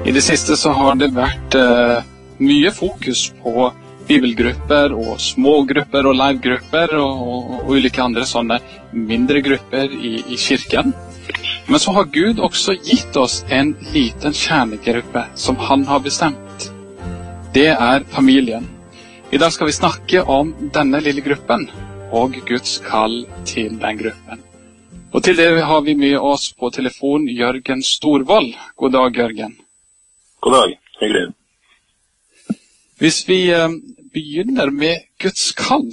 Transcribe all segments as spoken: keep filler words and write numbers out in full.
I det siste så har det vært eh, mye fokus på bibelgrupper og små grupper og livegrupper og, og, og ulike andre sånne mindre grupper i, i kirken. Men så har Gud også gitt oss en liten kjernegruppe som han har bestemt. Det er familien. I dag skal vi snakke om denne lille gruppen og Guds kall til den gruppen. Og til det har vi med oss på telefon Jørgen Storvoll. God dag, Jørgen. God dag, hyggelig. Hvis vi eh, begynner med Guds kall,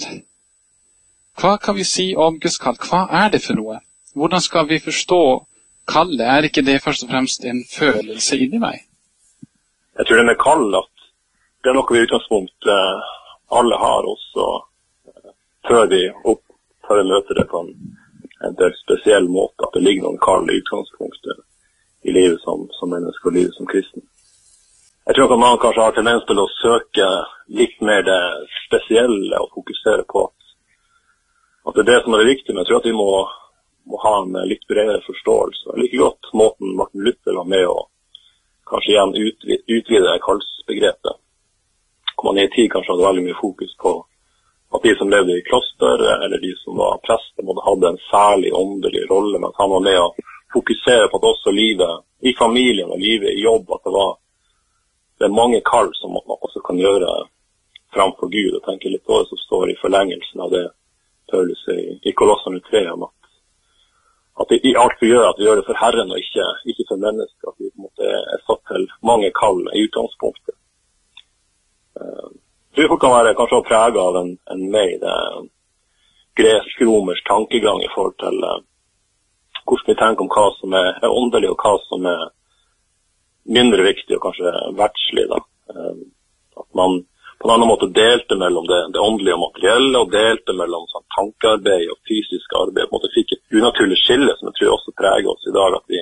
hva kan vi si om Guds kall? Hva er det for noe? Hvordan skal vi forstå kallet? Er ikke det først og fremst en følelse inni meg? Jeg tror det med kall at det er noe vi i utgangspunkt eh, alle har også eh, før vi opp, før vi møter det på en, en del spesiell måte, at det ligger noen kall i utgangspunktet i livet som, som menneske og livet som kristen. Jeg tror at man kanskje har tendens til å søke litt mer det spesielle og fokusere på at, at det er det som er det viktige, men jeg tror at vi må, må ha en litt bredere forståelse. Like godt måten Martin Luther var med å kanskje igjen utvide, utvide kallsbegrepet. Hvor man i tid kanskje hadde veldig mye fokus på at de som levde i kloster eller de som var prester måtte hadde en særlig åndelig rolle, mens han var med å fokusere på at også livet i familien og livet i jobb, at det var det er mange kall som man også kan gjøre framfor Gud, og tenke litt på det som står i forlengelsen av det Paulus i, i Kolosserne tre, om at, at det i alt vi gjør, at vi gjør det for Herren og ikke, ikke for mennesker, at vi på en måte er satt til mange kall i utgangspunktet. Uh, det kan være kanskje å prege av en, en mer uh, gresk-romers tankegang i forhold til uh, hvordan vi tenker om hva som er, er åndelig og hva som er mindre viktig og kanskje verdslig da. At man på en annen måte delte mellom det, det åndelige og materielle, og delte mellom sånn, tankearbeid og fysisk arbeid. På en måte fikk et unaturlig skille som jeg tror også preger oss i dag, at vi,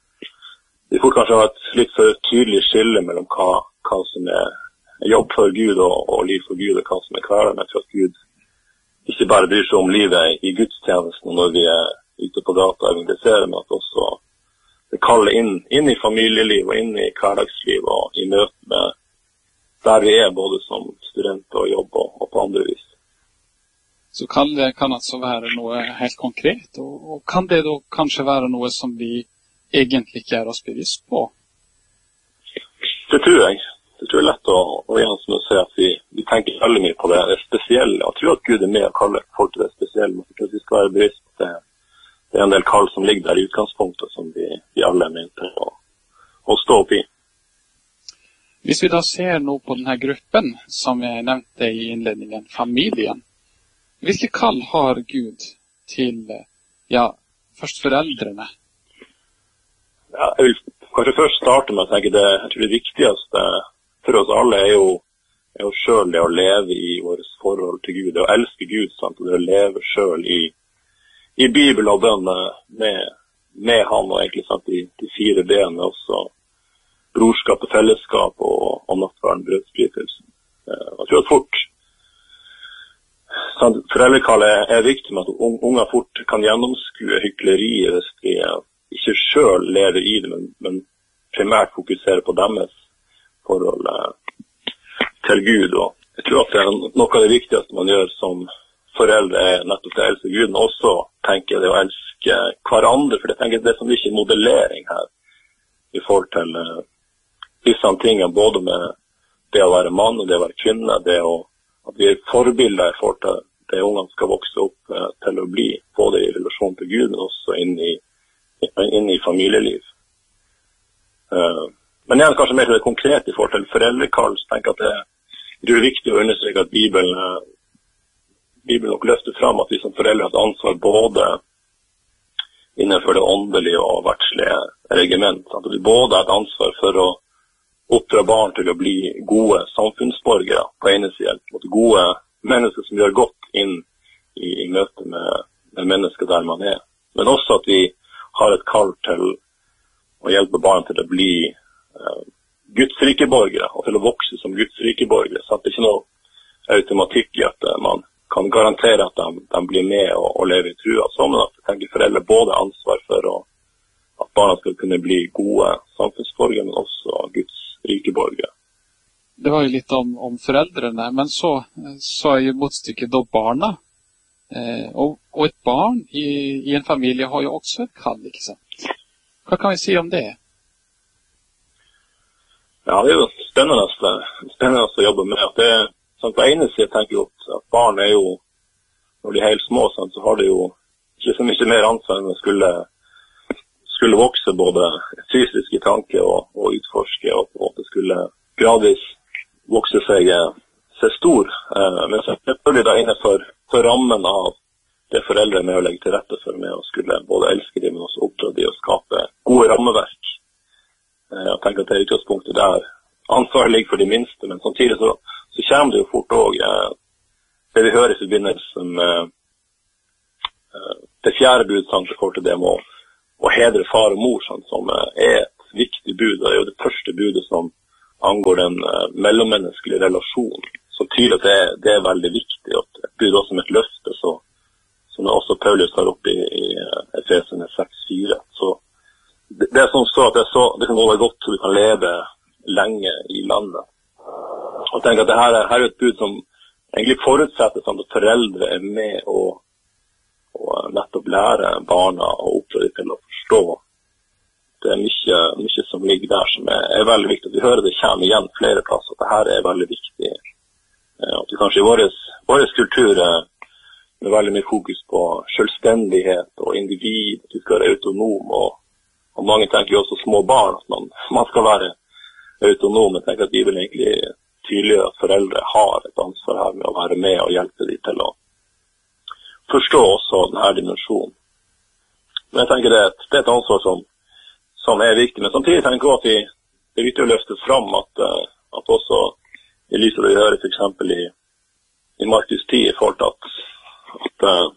vi får kanskje ha et litt for tydelig skille mellom hva, hva som er jobb for Gud og, og liv for Gud, og hva som er hverdagen. Jeg tror at Gud ikke bare bryr seg om livet i gudstjenesten når vi er ute på gata og evangeliserer, men at også det kaller inn, inn i familieliv og inn i hverdagsliv og i møte med der vi er både som student og jobb og, og på andre vis. Så kallet kan altså være noe helt konkret, og, og kan det da kanskje være noe som vi egentlig ikke er oss bevisst på? Det tror jeg. Det tror jeg er lett å, å igjen som å si at vi, vi tenker veldig mye på det, det spesielle. Jeg tror at Gud er med å kalle folk til det spesielle, men at vi skal være bevisst på det. Det er en del kall som ligger der i utgangspunktet som vi, vi alle er ment til å, å stå opp i. Hvis vi da ser nå på denne gruppen som jeg nevnte i innledningen, familien, hvilke kall har Gud til, ja, først foreldrene? Ja, jeg vil kanskje først starte med å tenke det, jeg tror det viktigste for oss alle er jo, er jo selv det å leve i vårt forhold til Gud, det å elske Gud, sant? Og det å leve selv i I Bibel og bønn med, med han og egentlig sant, de, de fire benene også brorskap og fellesskap og, og nattverden brødsbrytelsen. Jeg tror at fort sant, foreldrekall er, er viktig med at unger fort kan gjennomskue hykleriet hvis de ikke selv lever i det, men, men primært fokuserer på deres forhold til Gud. Og jeg tror at det er noe av det viktigste man gjør som foreldre er nettopp det å elske Gud, men også tenker jeg det å elske hverandre, for jeg tenker det er som ikke modellering her i forhold til uh, disse tingene, både med det å være mann og det å være kvinne, det å, at vi er forbilder i forhold til det ungene skal vokse opp uh, til å bli, både i relasjon til Gud, men også inn i, inn i familieliv. Uh, men igjen kanskje mer til det konkrete i forhold til foreldrekall, så tenker jeg at det, det er viktig å understreke at Bibelen uh, Bibelen nok løfter fram at vi som foreldre har et ansvar både innenfor det åndelige og verdslige regiment. At vi både har et ansvar for å oppdra barn til å bli gode samfunnsborgere på ene siden, gode mennesker som gjør godt inn i, i møte med, med mennesker der man er. Men også at vi har et kall til å hjelpe barn til å bli uh, Guds rike borgere, og til å vokse som Guds rike borgere. Så at det ikke er noe automatikk i at man kan garantere at de, de blir med og, og lever i trua. Sånn at jeg tenker foreldre både ansvar for å, at barna skal kunne bli gode samfunnsborgere, men også Guds rike borgere. Det var jo litt om, om foreldrene, men så, så er jo motstykket da barna. Eh, og, og et barn i, i en familie har jo også et kall, ikke sant? Hva kan vi si om det? Ja, det er jo spennende, spennende å jobbe med. At det, sånn, på ene siden tenker jeg at barn er jo, når de er helt små, sånn, så har de jo ikke så mye mer ansvar enn å skulle, skulle vokse både fysisk i tanke og, og utforske, og på en måte skulle gradvis vokse seg, seg stor. Eh, men så er de da inne for, for rammen av det foreldre er med å legge til rette for, med å skulle både elske dem, men også oppdra dem og skape gode rammeverk. Jeg tenker at det er utgangspunktet der ansvaret ligger for de minste, men samtidig så, så kommer det jo fort også eh, det vi hører i forbindelse med eh, det fjerde bud, sant, for til det med å, å hedre far og mor, sant, som eh, er et viktig bud. Det er jo det første budet som angår den eh, mellommenneskelige relasjonen. Så tydelig at det, det er veldig viktig, at et bud også med et løfte, så, som også Paulus tar opp i, i Efeserne seks fire. Så Det, det er som så at det, er så, det kan gå godt så du kan leve lenge i landet. Og jeg tenker at dette er, her er et bud som egentlig forutsetter sånn at foreldre er med å, å nettopp lære barna og oppdra dem til å forstå. Det er mye, mye som ligger der som er, er veldig viktig. Vi hører det kommer igjen flere plasser, at dette er veldig viktig. At vi kanskje i vår, vår kultur med veldig mye fokus på selvstendighet og individ, at vi skal være autonom og Og mange tenker jo også små barn, at man, man skal være autonom. Jeg tenker at de vil egentlig tydeligere at foreldre har et ansvar her med å være med og hjelpe dem til å forstå også denne dimensjonen. Men jeg tenker det er et, det er et ansvar som, som er viktig. Men samtidig tenker jeg at vi, det er viktig å løfte fram at, at også i lyset det vi hører for eksempel i, i Markus ti i forhold til at, at,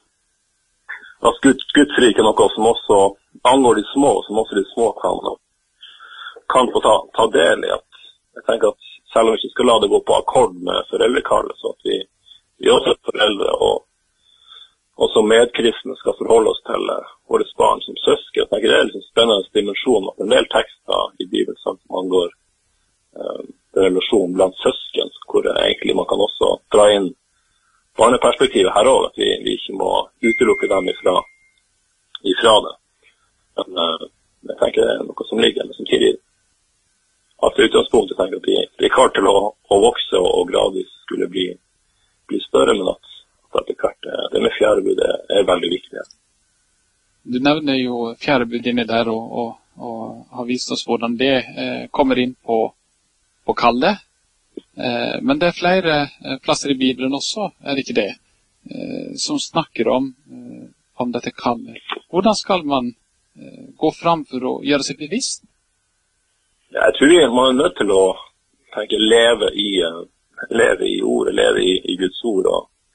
at Guds, Guds rike er noe som også angår de små, som også de små kan, kan få ta, ta del i. At, jeg tenker at selv om vi ikke skal la det gå på akkord med foreldrekallet, så at vi, vi også er foreldre og, og som medkristne skal forholde oss til uh, våre barn som søsken. Jeg tenker det er liksom spennende dimensjon at en del tekster i Bibelen som angår uh, relasjonen blant søsken, hvor uh, egentlig man kan også dra inn barneperspektivet her også, at vi, vi ikke må utelukke dem ifra, ifra det. Men uh, jeg tenker det er noe som ligger, men samtidig at utgangspunktet tenker at vi, vi er klart til å, å vokse og, og gradvis skulle bli, bli større, men at, at det, klart, det med fjerde bud er, er veldig viktig. Du nevner jo fjerde bud inni der og, og, og har vist oss hvordan det eh, kommer inn på, på kallet. Eh, men det er flere eh, plasser i Bibelen også, er det ikke det, eh, som snakker om, eh, om dette kallet. Hvordan skal man gå fram for å gjøre seg bevisst? Ja, jeg tror man er nødt til å tenke, leve, i, leve i ordet, leve i, i Guds ord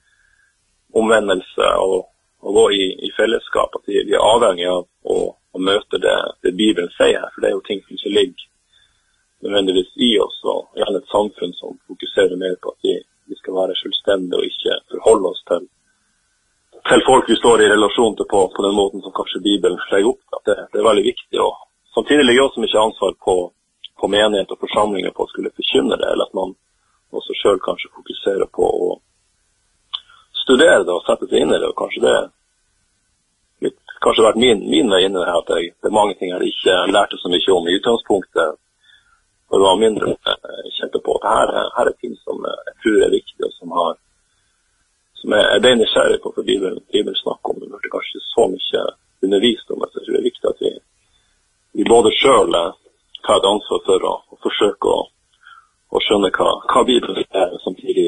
og omvendelse og, og gå i, i fellesskap. At vi, vi er avhengig av å, å møte det, det Bibelen sier her, for det er jo ting som ikke ligger nødvendigvis i oss, og gjerne et samfunn som fokuserer mer på at vi, vi skal være selvstendige og ikke forholde oss til til folk vi står i relasjon til på, på den måten som kanskje Bibelen legger opp. At det, det er veldig viktig. Og samtidig ligger også mye ansvar på, på menighet og forsamlinger på å skulle forkynne det, eller at man også selv kanskje fokuserer på å studere det og sette seg inn i det. Og kanskje det litt, kanskje vært min, min vei inn i det her, at jeg, det er mange ting jeg ikke lærte så mye om i utgangspunktet. Og det var mindre jeg kjente på at her, her er ting som jeg tror er viktig, og som har som jeg er bein nysgjerrig på for Bibelen, Bibelen snakker om. Det burde kanskje så mye undervist om, at jeg tror det er viktig at vi, vi både selv tar et ansvar for å, å forsøke å, å skjønne hva, hva Bibelen er, samtidig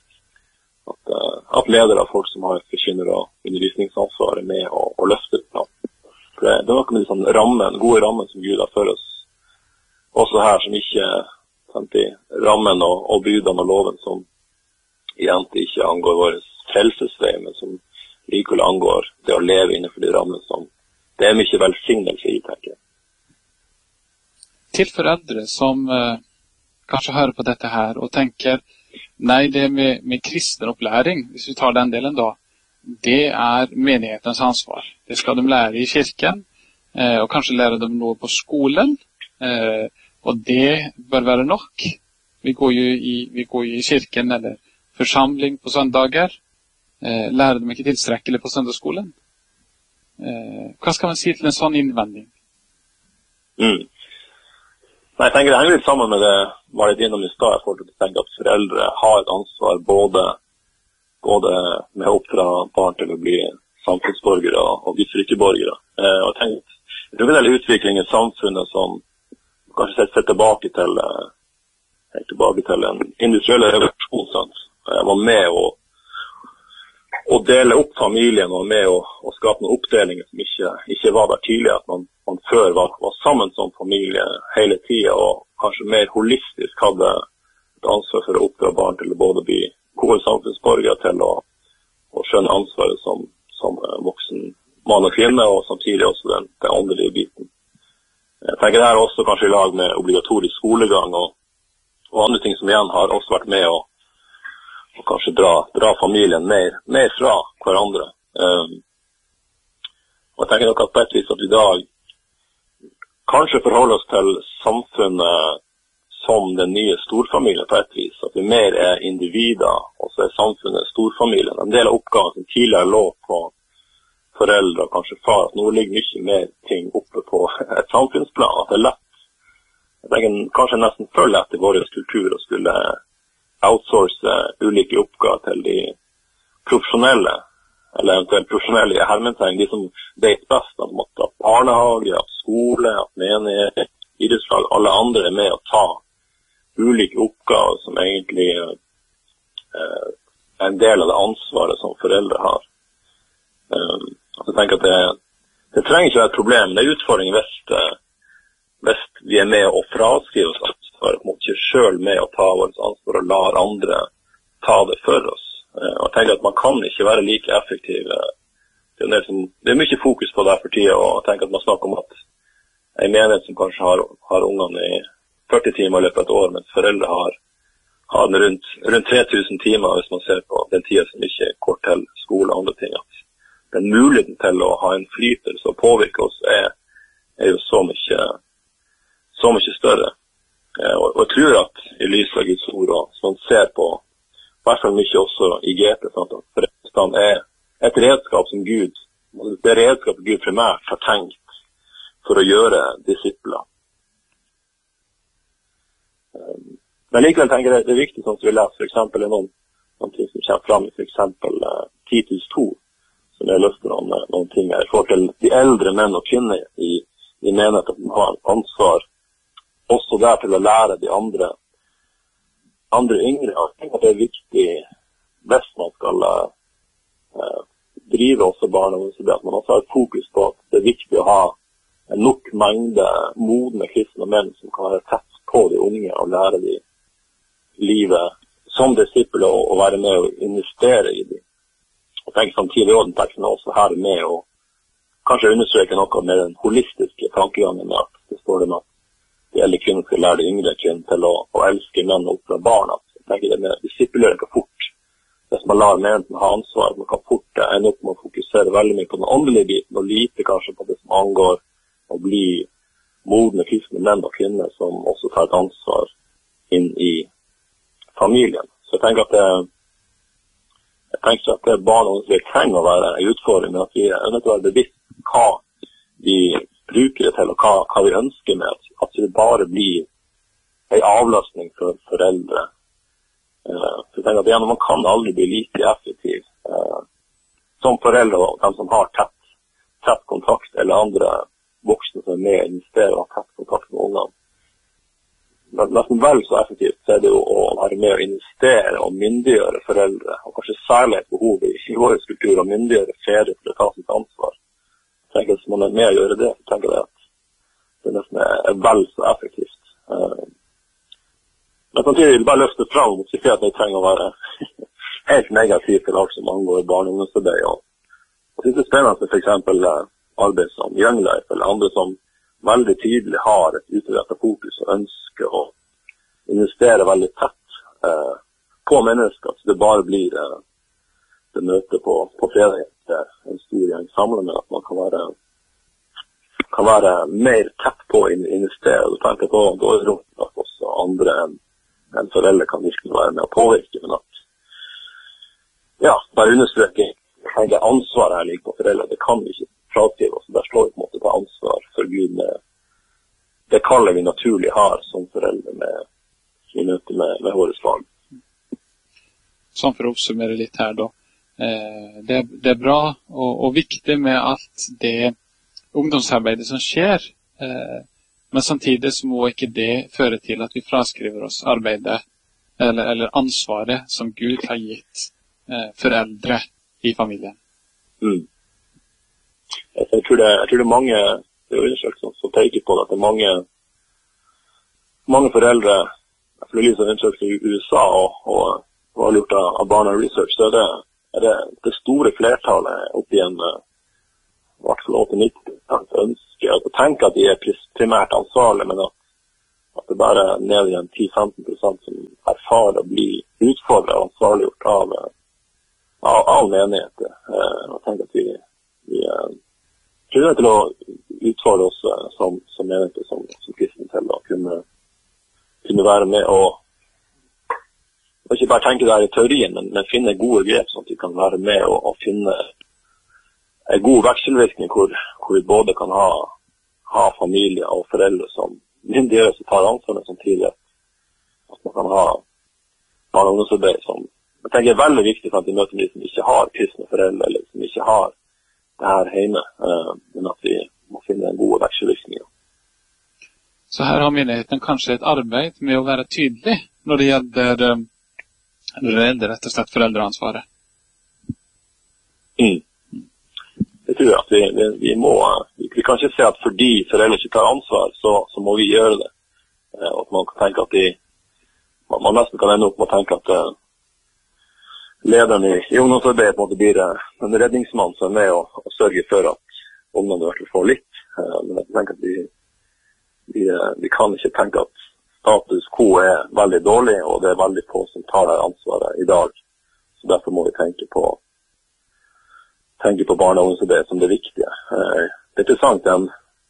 at, at ledere av folk som har forkynner og undervisningsansvar er med og, og løfter fram. For det, det er noe med de sånn rammen, gode rammen som Gud har for oss, også her som ikke sant, i rammen og, og budene og loven som egentlig ikke angår våre frelsesvei, men som likevel angår det å leve innenfor de rammene som det er mye velsignelse i, tenker jeg. Til foreldre som eh, kanskje hører på dette her og tenker, nei, det med, med kristen opplæring, hvis vi tar den delen da, det er menighetens ansvar. Det skal de lære i kirken, eh, og kanskje lære dem noe på skolen. Eh, Og det bør være nok. Vi går jo i, vi går jo i kirken eller forsamling på søndager. Eh, lærer dem ikke tilstrekkelig på søndagsskolen. Eh, hva skal man si til en sånn innvending? Mm. Nei, jeg tenker det henger litt sammen med det var litt innom i stad. Jeg får til å tenke at foreldre har et ansvar både, både med å oppdra barn til å bli samfunnsborgere og virkeborgere. Eh, og jeg tenker, jeg tror det er en utvikling i samfunnet som kanskje sett tilbake til, helt tilbake til en industriell revolusjon, sant? Jeg var med å, å dele opp familien, og med å, å skape noen oppdelinger som ikke, ikke var der tidligere, at man, man før var, var sammen som familie hele tiden, og kanskje mer holistisk hadde et ansvar for å oppdra barn til å både bli gode samfunnsborgere, til å, å skjønne ansvaret som, som voksen mann og kvinne, og samtidig også den, den åndelige biten. Jeg tenker det her også kanskje i lag med obligatorisk skolegang og, og andre ting som igjen har også vært med å, å kanskje dra, dra familien mer, mer fra hverandre. Um, og jeg tenker nok at på et vis at i dag kanskje forholder oss til samfunnet som den nye storfamilien på et vis. At vi mer er individer, og så er samfunnet storfamilien. En del av oppgaven som tidligere lå på foreldre og kanskje far, at nå ligger mye mer ting oppe på et samfunnsplan, at det er lett. Jeg tenker kanskje nesten for lett i vår kultur å skulle outsource ulike oppgaver til de profesjonelle, eller eventuelt profesjonelle i hermetegn, de som vet best at måtte at barnehage, at skole, at menighet, idrettslag, alle andre er med å ta ulike oppgaver som egentlig eh, er en del av det ansvaret som foreldre har. Um, altså jeg tenker at det, det trenger ikke være et problem, men det er utfordring hvis, hvis vi er med å fraskrive oss ansvar, på en måte ikke selv med å ta vårt ansvar og lar andre ta det for oss. Uh, og jeg tenker at man kan ikke være like effektiv. Det er, som, det er mye fokus på det for tiden, og jeg tenker at man snakker om at en menighet som kanskje har, har ungene i førti timer i løpet av et år, mens foreldre har, har rundt, rundt tre tusen timer hvis man ser på den tiden som ikke går til skole og andre ting. At den muligheten til å ha en flytelse og påvirke oss er, er jo så mye, så mye større. Eh, og, og jeg tror at i lys av Guds ord, og som man ser på, i hvert fall mye også i G P, sant, at forresten er et redskap som Gud, det redskap Gud primært har tenkt for å gjøre disipler. Eh, men likevel tenker jeg det er viktig, sånn som vi leser, for eksempel noen, noen ting som kommer frem i for eksempel uh, Titus to, som jeg har lyst til noen, noen ting her. I forhold til de eldre menn og kvinner i, i menighet at man har ansvar også der til å lære de andre, andre yngre. Jeg tenker at det er viktig hvis man skal uh, drive også barn og ungdom, at man også har et fokus på at det er viktig å ha en nok mengde modne kristne menn som kan være tett på de unge og lære de livet som disipler og, og være med og investere i dem. Jeg tenker samtidig også den teksten også her med å kanskje understreke noe med den holistiske tankegangen med at det står det med at de eldre kvinner skal lære de yngre kvinner til å, å elske menn og oppdra barn. Jeg tenker det med disiplering kan fort. Hvis man lar menigheten ha ansvar, man kan fort ende opp med å fokusere veldig mye på den åndelige biten og lite kanskje på det som angår å bli modne kristne menn og kvinner som også tar et ansvar inn i familien. Så jeg tenker at det Jeg tenker at det barn og ungdom trenger å være en utfordring, men at vi er nødt til å være bevisst hva vi bruker det til, og hva, hva vi ønsker med at, at det bare blir en avlastning for foreldre. Uh, så jeg tenker at igjen, man kan aldri bli like effektiv uh, som foreldre og de som har tett, tett kontakt, eller andre voksne som er med og investerer og har tett kontakt med ungene. Nesten vel så effektivt så er det jo å være med å investere og myndiggjøre foreldre, og kanskje særlig et behov i, i vår kultur å myndiggjøre fedre til å ta sitt ansvar. Jeg tenker at hvis man er med å gjøre det, så tenker jeg at det nesten er, er vel så effektivt. Uh, men samtidig vil jeg bare løfte frem og si at jeg trenger å være helt negativ til alt som angår barn- og ungdomsarbeid. Og, og det er spennende for eksempel uh, arbeid som Young Life eller andre som veldig tydelig har et utrettet fokus og ønsker å investere veldig tett eh, på mennesker, så det bare blir eh, det møtet på, på fredag, en stor gjeng samlet med at man kan være kan være mer tett på inn, inn i stedet. Du tenker på da er det rom at også andre enn en foreldre kan virkelig være med å påvirke, men at ja, bare understreke jeg ansvaret her ligger på foreldre. Det kan vi ikke fraskrive oss. Der står vi på en måte på ansvar for Gud med det kallet vi naturlig har som foreldre med, i møte med, med våre barn. Sånn for å oppsummere litt her da. Eh, det, det er bra og, og viktig med alt det ungdomsarbeidet som skjer, eh, men samtidig så må ikke det føre til at vi fraskriver oss arbeidet eller, eller ansvaret som Gud har gitt eh, foreldre i familien. Mm. Jeg, tror det, jeg tror det er mange det er undersøkelser som peker på det, at det er mange, mange foreldre, for det er liksom undersøkelser i U S A og, og, og har gjort av, av Barna Research, så er det, er det, det store flertallet opp igjen, i hvert fall åtti til nitti prosent ønsker å tenke at de er primært ansvarlige, men at, at det bare er ned igjen ti til femten prosent som erfarer å bli utfordret og ansvarliggjort av, av, av menigheter. Jeg tenker at vi, vi tror det til å utfordre oss som, som menigheter, som, som kristne til å kunne, kunne være med og, og ikke bare tenke det her i teorien, men, men finne gode grep sånn at vi kan være med og, og finne en god vekselvirkning hvor, hvor vi både kan ha, ha familie og foreldre som myndiggjør som tar ansvar, men samtidig at man kan ha barn- og ungdomsarbeid som jeg tenker er veldig viktig for at vi møter de som ikke har kristne foreldre, eller som ikke har det her hjemme, uh, men at vi må finne en god vekselvirkning. Så her har menigheten kanskje et arbeid med å være tydelig når det gjelder, um, når det gjelder rett og slett foreldreansvaret. Mm. Jeg tror at vi, vi, vi må, vi, vi kan ikke se at fordi foreldre ikke tar ansvar, så, så må vi gjøre det. Uh, og at man kan tenke at de, man, man nesten kan ende opp med å tenke at uh, lederen i, i ungdomsarbeidet måtte bli en redningsmann som er med og, og sørge for at ungdommene i hvert fall får litt. Uh, men jeg tenker at vi, vi, vi kan ikke tenke at status quo er veldig dårlig, og det er veldig få som tar det ansvaret i dag. Så derfor må vi tenke på tenke på barne- og ungdomsarbeid som det viktige. Uh, det er interessant, en,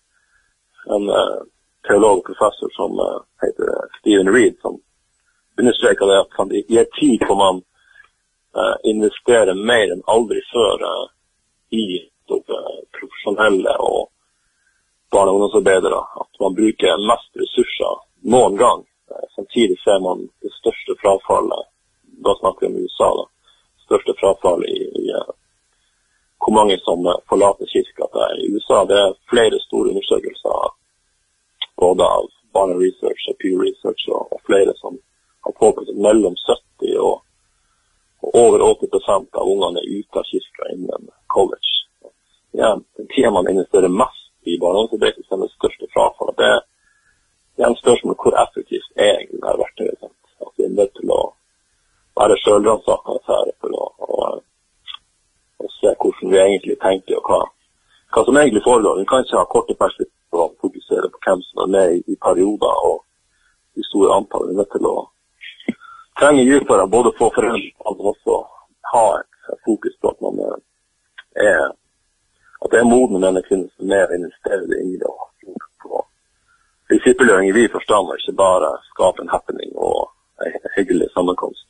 en uh, teolog og professor som uh, heter Stephen Reed, som understreker det at han, i en tid hvor man uh, investerer mer enn aldri før uh, i uh, profesjonelle og barne- og ungdomsarbeidere, at man bruker mest ressurser noen gang. Uh, samtidig ser man det største frafallet, da snakker vi om U S A, da, største frafallet i, i uh, hvor mange som forlater kirka. I U S A det er flere store undersøkelser, både av Barna Research og Pew Research og, og flere som har påpekt mellom sytti og, og over åtti prosent av ungene er ute av kirka innen college. Ja, den tiden man investerer mest i barnehagearbeidet som er det største frafallet, det, det er en spørsmål hvor effektivt er egentlig det her verktøyet. At vi er nødt til å være selvransakende her for å, å og se hvordan vi egentlig tenker, og hva, hva som egentlig foregår. Vi kan ikke ha korte perspektiver og fokusere på hvem som er med i, i perioder og i store antall. Vi er nødt til å trenge dypere, både få foreldre, og også ha et fokus på at man er, at det er modne menn og kvinner som er investeret i det, og på disippelgjøring i vid forstand, og ikke bare skape en happening og en hyggelig sammenkomst.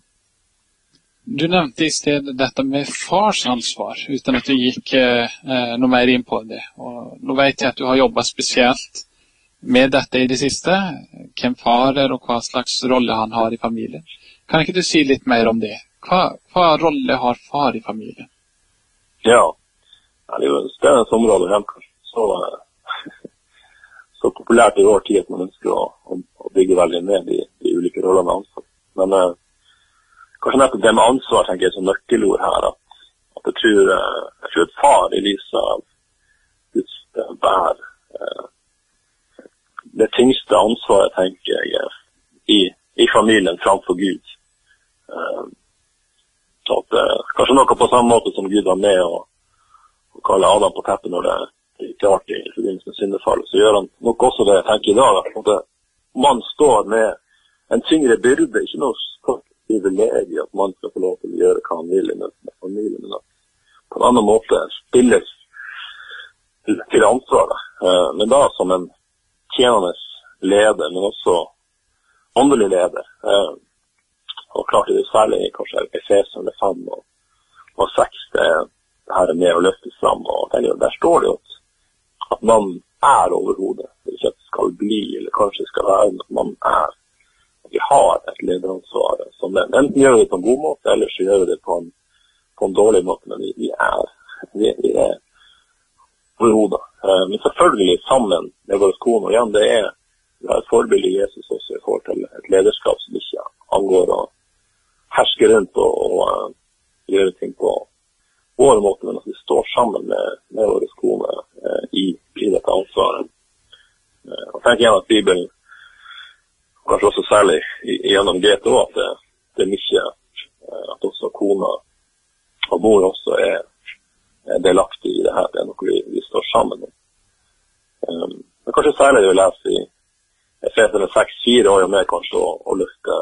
Du nevnte i sted dette med fars ansvar, uten at du gikk eh, noe mer inn på det. Og nå vet jeg at du har jobbet spesielt med dette i det siste. Hvem far er, og hva slags rolle han har i familien. Kan ikke du si litt mer om det? Hva, hva rolle har far i familien? Ja, det er jo et spennende område. Det er så, så populært i vår tid at man ønsker å, å, å bygge veldig ned de, de ulike rollene ansvar. Men eh, kanskje nettopp det med ansvar, tenker jeg, som nøkkelord her, at, at jeg, tror, jeg tror et far i lyset av Guds bær, det tyngste ansvaret, tenker jeg, i, i familien framfor Gud. Så at, kanskje noe på samme måte som Gud var med og, og kalle Adam på teppet når det ikke var i forbindelse med syndefallet, så gjør han nok også det, jeg tenker i dag, at man står med en tyngre byrde, ikke noe sånn privilegiet at man skal få lov til å gjøre hva han vil med familien, men at på en annen måte spilles til, til ansvaret. Uh, men da som en tjenende leder, men også åndelig leder. Uh, og klart det er særlig kanskje Efeserne fem og, og seks, det, det her er med å løftes fram. Og tenker, der står det jo at, at man er overhodet. Det er ikke at det skal bli, eller kanskje skal være at man er. At vi har et lederansvar som den. Enten gjør vi det på en god måte, eller så gjør vi det på en, på en dårlig måte, men vi, vi er. Vi, vi er overhodet. Uh, men selvfølgelig sammen med våre kone, og igjen det er, vi har et forbilde i Jesus også i forhold til et lederskap som ikke angår å herske rundt og, og uh, gjøre ting på våre måter, men at vi står sammen med, med våre kone uh, i, i dette ansvaret. Uh, og tenk igjen at Bibelen, kanskje også særlig gjennom G T O, at det, det er mye, uh, at også kona og mor også er, er delaktig i det her. Det er noe vi, vi står sammen om. Um, men kanskje særlig det vi leser i Efeserne seks fire år med kanskje å, å løfte,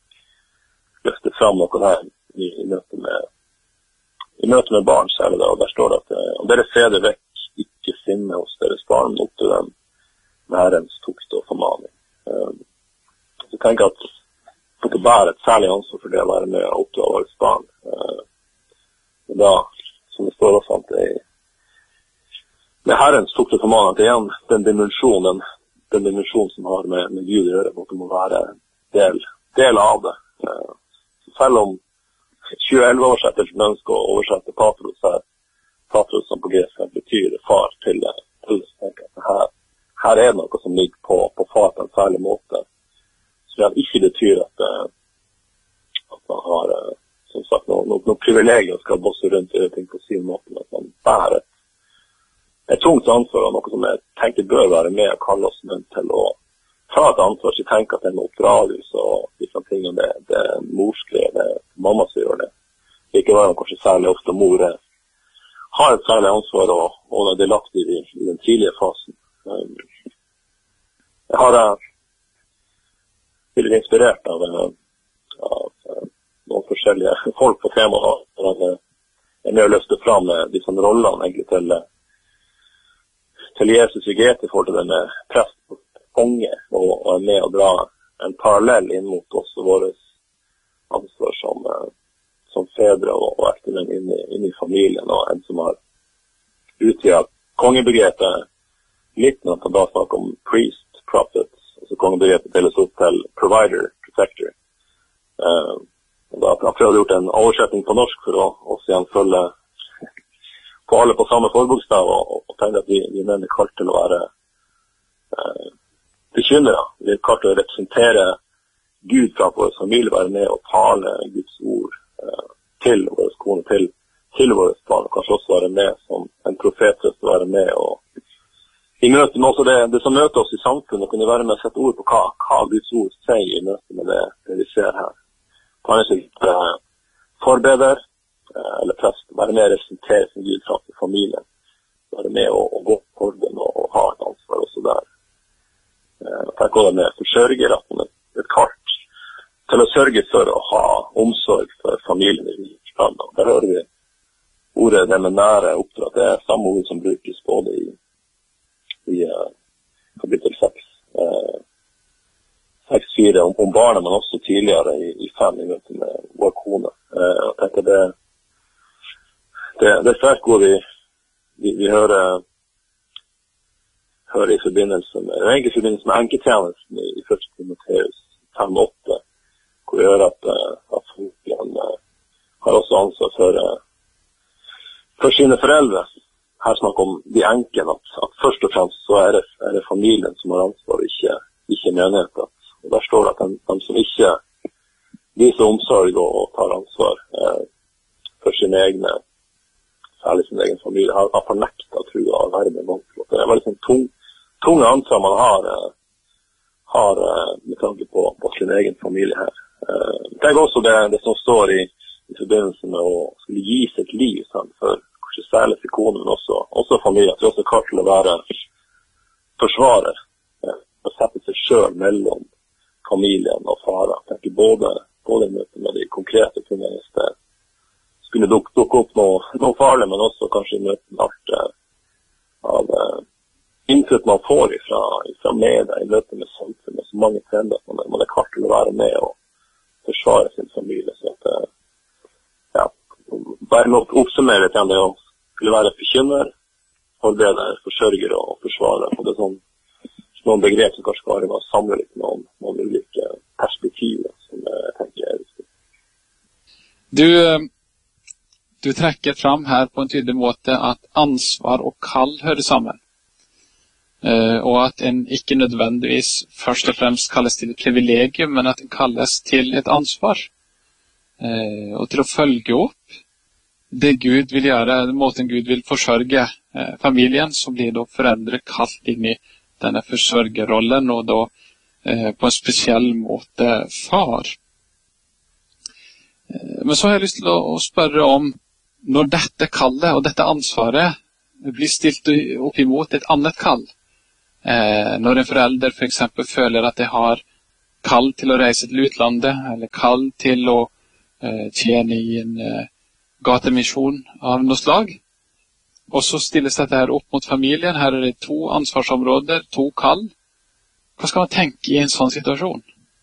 løfte fram noe her i, i møte med i møte med barn særlig da, og der står det at og dere fedre vekk ikke sinne hos deres barn opp til dem med Herrens tukt og formaning. Um, så jeg tenker at dere bærer et særlig ansvar for det å være med og oppdra våre barn. Uh, men da, som det står også at det er med Herrens tukt og formaning, at det er igjen den dimensjonen den dimensjonen som har med, med Gud å gjøre, at det må være del, del av det. Uh, selv om tjue elleve-oversettelsen ønsker å oversette Patros her, Patros som på gresk betyr far til det, til det her, her er det noe som ligger på, på far på en særlig måte, så det ikke betyr at, at man har, som sagt, noen, noen, noen privilegier skal bosse rundt og gjøre ting på sin måte, men at man bærer et, et tungt ansvar, og noe som jeg tenker bør være med og kalle oss menn til å ta et ansvar, så jeg tenker at det er en oppdragelse og disse tingene, det, det er morskrev, det er mamma som gjør det. Det ikke var kanskje særlig ofte mor har et særlig ansvar og, og er delaktig i, i den tidlige fasen. Um, jeg har blitt inspirert av, av, av noen forskjellige folk på temaet, og jeg er med å løfte fram disse rollene egentlig til til Jesus i G T i forhold til det med prest og konge, og, og er med å dra en parallell inn mot oss og våre ansvar som, som fedre og, og ektemenn inn, inn i familien, og en som har utgivet kongebegrepet litt når han da snakker om priest, prophet, altså kongebegrepet deles opp til provider, protector. Uh, og da har jeg prøvd å gjort en oversetning på norsk for å også igjen følge på alle på samme forbokstav, og, og tenker at vi, vi mener kalt til å være eh, bekymret. Vi er kalt til å representere Gud fra vår familie, være med og tale Guds ord eh, til våre kone, til, til våre barn, og kanskje også være med som en profet til å være med. Og i møte med også det, det som møter oss i samfunnet, kunne være med å sette ord på hva, hva Guds ord sier i møte med det, det vi ser her. Ta en slik eh, forbeder, eller prest, være med å representere sin Gud fra til familien, være med å, å gå på orden og, og ha et ansvar også der. Jeg tenker også med forsørger, at man er et kart til å sørge for å ha omsorg for familien i landet. Der hører vi ordet det med nære oppdrag. Det er samme ord som brukes både i, i uh, kapittel seks, uh, seks fire om, om barnet, men også tidligere i, i fem i møte med vår kone. Uh, jeg tenker det Det, det er svært god vi, vi, vi hører, hører i forbindelse med, egentlig i forbindelse med enketjenesten i, i første Timoteus fem åtte, hvor vi hører at, at familien har også ansvar for, for sine foreldre. Her snakker om de enkene, at, at først og fremst så er det, er det familien som har ansvar, ikke, ikke menigheten. Og der står det at de, de som ikke viser omsorg og, og tar ansvar eh, for sine egne særlig sin egen familie, har, har fornektet å tro av verden vantro. Det er veldig sånn tung, tunge ansvar man har, har med tanke på, på sin egen familie her. Det er også det, det som står i, i forbindelse med å skulle gi sitt liv, sant, for kanskje særlig til konen, men også, også familie, at vi også kalt til å være forsvarer, å sette seg selv mellom familien og fara. Jeg tenker både, både møte med de konkrete tingene i sted, skulle dukke, dukke opp noe, noe farlig, men også kanskje i møte med alt, av uh, inntrykk man får ifra, ifra media i møte med samfunnet, så mange trender at man, man er klar til å være med og forsvare sin familie. Så at, uh, ja, bare med å oppsummere til det å skulle være forkynner, forbereder, forsørger og forsvarer. Og det er sånn, noen begrep som kanskje bare var samlet litt noen, noen ulike perspektiver som jeg tenker er viktig. Du, du trekker fram her på en tydelig måte at ansvar og kall hører sammen. Uh, og at en ikke nødvendigvis først og fremst kalles til et privilegium, men at en kalles til et ansvar. Uh, og til å følge opp det Gud vil gjøre, måten Gud vil forsørge uh, familien, så blir da foreldre kalt inn i denne forsørgerrollen, og da eh, på en spesiell måte far. Eh, men så har jeg lyst til å, å spørre om, når dette kallet og dette ansvaret blir stilt opp imot et annet kall, eh, når en forelder for eksempel føler at de har kall til å reise til utlandet, eller kall til å eh, tjene i en eh, gatemisjon av noe slag, og så stilles dette her opp mot familien. Her er det to ansvarsområder, to kall. Hva skal man tenke i en sånn situasjon?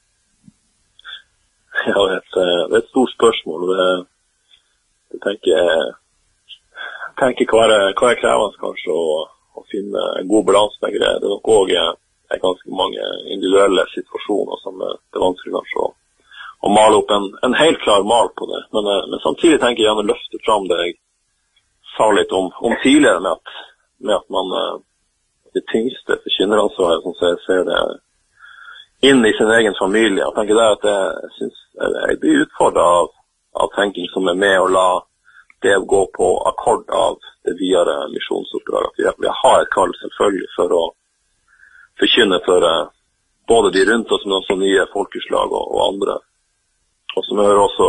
Ja, det er et, det er et stort spørsmål. Det, jeg tenker, jeg tenker hva er, hva er krevende kanskje å, å finne en god balanse med det. Det er nok også er ganske mange individuelle situasjoner som er, det er vanskelig kanskje å, å male opp en, en helt klar mal på det. Men, men samtidig tenker jeg gjerne løfte fram det jeg sa litt om, om tidligere med at, med at man uh, det tyngste forkynneransvaret, som jeg ser det, inn i sin egen familie. Jeg tenker det at jeg, jeg synes jeg blir utfordret av, av tenking som er med å la det gå på akkord av det videre misjonsoppdraget. Vi, vi har et kall selvfølgelig for å forkynne for uh, både de rundt oss, men også nye folkeslag og, og andre. Og som hører også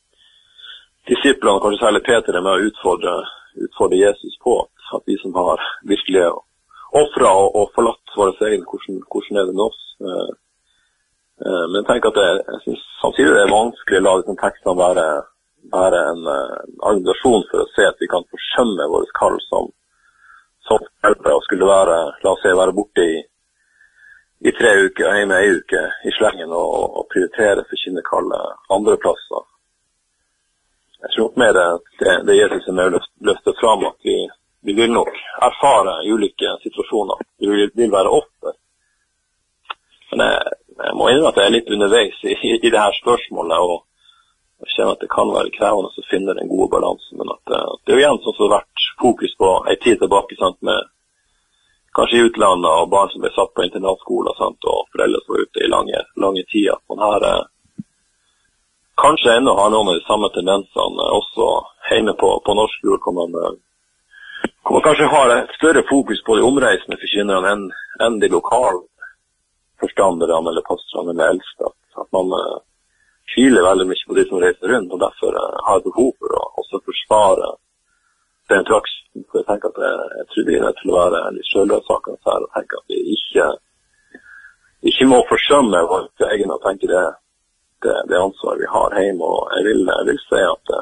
disiplene, kanskje særlig Peter, er med å utfordre utfordre Jesus på at vi som har virkelig offret og, og forlatt våre egne, hvordan, hvordan er det med oss? Uh, uh, men jeg tenker at det, jeg synes samtidig det er vanskelig å la disse tekstene være, være en, en argumentasjon for å se at vi kan forskjønne vårt kall som, som hjelper og skulle være, la oss si, være borte i, i tre uker, hjemme en uke i slengen og, og prioritere forkynnerkallet andre plasser. Jeg tror nok mer det, det, det Jesus er med å løfte fram at vi, vi vil nok erfare i ulike situasjoner. Vi vil, vil være offer. Men jeg, jeg må innrømme at jeg er litt underveis i, i, i det her spørsmålet, og jeg kjenner at det kan være krevende å finne den gode balansen. Men at, at det er jo igjen sånn som det har vært fokus på en tid tilbake, sant, med kanskje i utlandet og barn som ble satt på internatskoler, sant, og foreldre som var ute i lange, lange tider. Man her kanskje enda har noen av de samme tendensene også hjemme på, på norsk jord, hvor man, hvor man kanskje har et større fokus på de omreisende forkynnerne enn, enn de lokale forstanderne eller pastorene eller eldste. At man uh, tviler veldig mye på de som reiser rundt, og derfor uh, har behov for å også forsvare den traksen. For jeg tenker at jeg, jeg tror vi er nødt til å være litt selvløsakende her, og tenker at vi ikke, ikke må forsømme vårt egen og tenke det Det, det ansvaret vi har hjemme, og jeg vil, jeg vil si at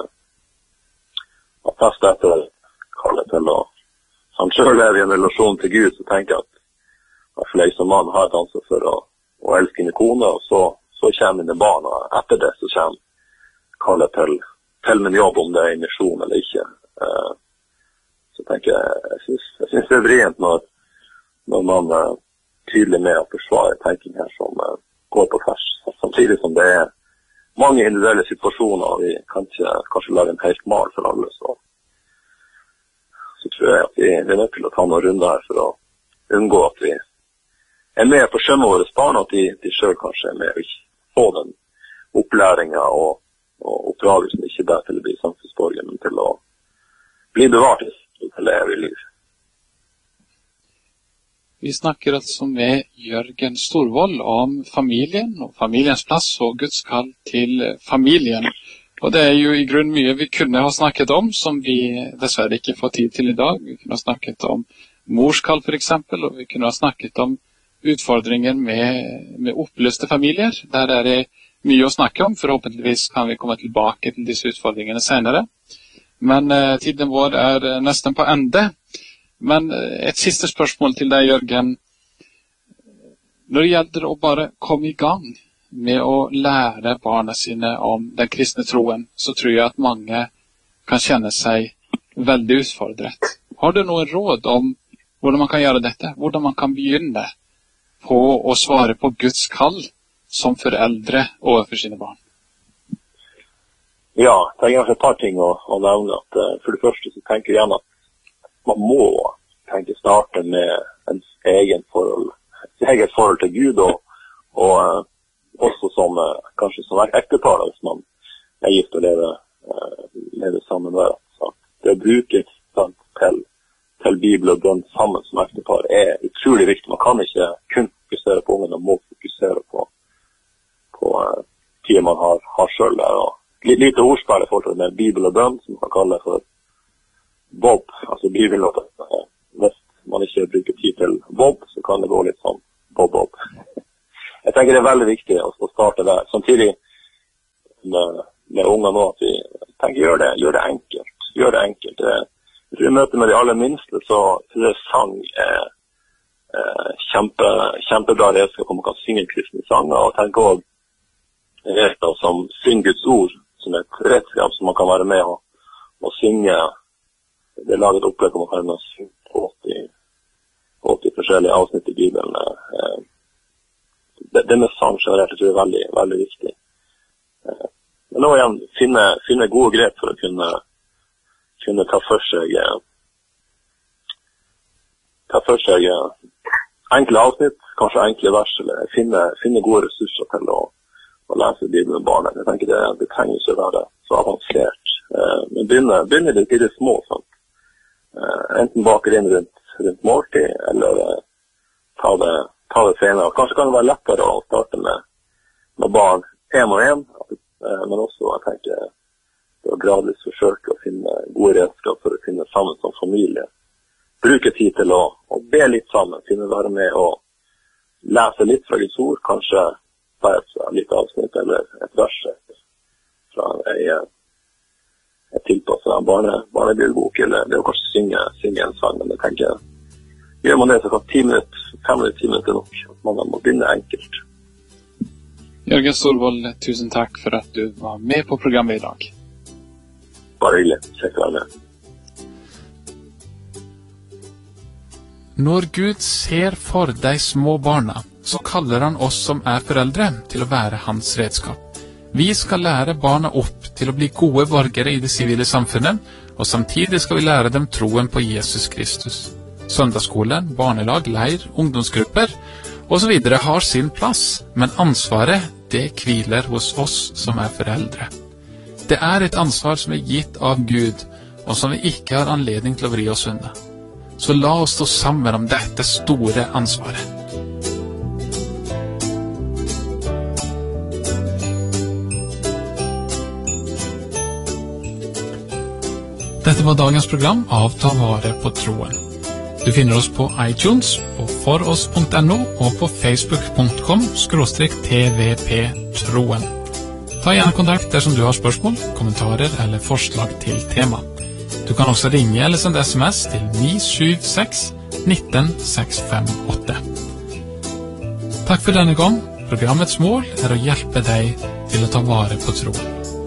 at fest etter kallet til å han selv er i en relasjon til Gud, så tenker jeg at at for jeg som mann har et ansvar for å, å elske mine kone, og så, så kommer mine barn, og etter det så kommer kallet til, til min jobb, om det er i misjon eller ikke. Uh, så tenker jeg, jeg synes, jeg synes det er vrient når, når man er uh, tydelig med å forsvare tenking her som uh, går på tvers. Samtidig som det er mange individuelle situasjoner, og vi kan ikke kanskje lage en helt mal for alle, så, så tror jeg at vi, vi er nødt til å ta noen runder her for å unngå at vi er med å forsømme våre barn, at de, de selv kanskje er med å ikke få den opplæringen og, og oppdragelsen ikke bare til å bli samfunnsborger, men til å bli bevart til evig liv. Vi snakker altså med Jørgen Storvoll om familien og familiens plass og Guds kall til familien. Og det er jo i grunn mye vi kunne ha snakket om, som vi dessverre ikke får tid til i dag. Vi kunne ha snakket om morskall for eksempel, og vi kunne ha snakket om utfordringen med, med oppløste familier. Der er det mye å snakke om. Forhåpentligvis kan vi komme tilbake til disse utfordringene senere. Men eh, tiden vår er nesten på ende. Men et siste spørsmål til deg, Jørgen. Når det gjelder å bare komme i gang med å lære barna sine om den kristne troen, så tror jeg at mange kan kjenne seg veldig utfordret. Har du noen råd om hvordan man kan gjøre dette? Hvordan man kan begynne på å svare på Guds kall som foreldre overfor sine barn? Ja, det er et par ting å, å nevne. At, for det første så tenker jeg gjerne at man må tenke starte med ens egen forhold, eget forhold til Gud, og, og uh, også som, uh, kanskje som ektepar, hvis man er gift og lever, uh, lever sammen med. Så det å bruke sant, til, til Bibel og bønn sammen som ektepar er utrolig viktig. Man kan ikke kun fokusere på ungene, man må fokusere på, på uh, tiden man har, har selv der. Og litt lite ordspill i forhold med Bibel og bønn, som man kan kalle for Bob, altså Bibelen. Uh, hvis man ikke bruker tid til Bob, så kan det gå litt sånn Bob-Bob. Jeg tenker det er veldig viktig å starte der. Samtidig med, med unger nå, at vi tenker gjør det, gjør det enkelt. Gjør det enkelt. Hvis vi møter med de aller minste, så er sang er eh, kjempe, kjempebra redskap, hvor man kan synge kristne sanger, og tenke også redskap som synger Guds ord, som er et redskap som man kan være med og, og synge. Det er laget opplegg hvor man kan være med og synge åtti, åtti forskjellige avsnitt i Bibelen. Eh, det, det med sang generelt tror jeg er veldig, veldig viktig. Eh, men nå igjen, finne, finne gode grep for å kunne, kunne ta for seg, ta for seg enkle avsnitt, kanskje enkle vers, eller finne, finne gode ressurser til å, å lese Bibelen med barnet. Jeg tenker det, det trenger ikke være så avansert. Eh, men begynne, begynne litt i det små, sant? Uh, enten baker inn rundt, rundt måltid, eller uh, ta, det, ta det senere. Kanskje kan det være lettere å starte med, med barn en og en, uh, men også, jeg tenker, det å gradvis forsøke å finne gode redskap for å finne sammen som familie. Bruke tid til å, å be litt sammen, finne være med og lese litt fra Guds ord, kanskje bare et litt avsnitt eller et vers fra en jeg tilpasser en barne, barnebildbok, eller det å kanskje synge, synge en sang, men jeg tenker, gjør man det så kan ti minutter, fem eller ti minutter nok, at man må begynne enkelt. Jørgen Storvold, tusen takk for at du var med på programmet i dag. Bare hyggelig, kjekt å være med. Når Gud ser for de små barna, så kaller han oss som er foreldre til å være hans redskap. Vi skal lære barna opp til å bli gode borgere i det sivile samfunnet, og samtidig skal vi lære dem troen på Jesus Kristus. Søndagsskolen, barnelag, leir, ungdomsgrupper og så videre har sin plass, men ansvaret, det hviler hos oss som er foreldre. Det er et ansvar som er gitt av Gud, og som vi ikke har anledning til å vri oss unna. Så la oss stå sammen om dette store ansvaret. Dette var dagens program av Ta vare på troen. Du finner oss på iTunes, på foross punktum no og på facebook punktum com skråstrek T V P troen. Ta gjerne kontakt dersom du har spørsmål, kommentarer eller forslag til tema. Du kan også ringe eller sende sms til ni sju seks ett ni seks fem åtte. Takk for denne gang. Programmets mål er å hjelpe deg til å ta vare på troen.